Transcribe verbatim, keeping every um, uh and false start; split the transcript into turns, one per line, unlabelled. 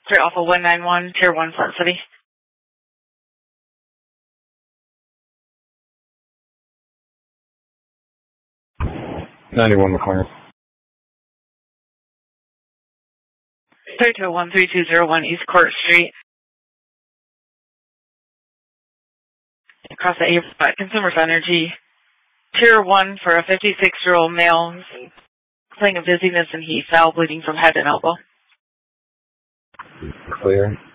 Three Alpha one nine one, Tier one, Salt City.
ninety-one McLaren.
three two one, three two zero one East Court Street. Across the A, Consumers Energy. Tier one for a fifty-six-year-old male complaining of dizziness and heat, foul bleeding from head and elbow.
Clear.